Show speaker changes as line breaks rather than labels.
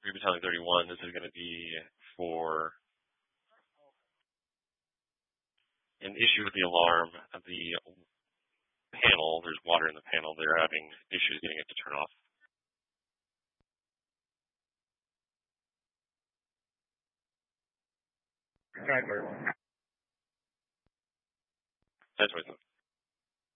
Battalion 31. This is going to be for an issue with the alarm of the panel. There's water in the panel. They're having issues getting it to turn off. That's right.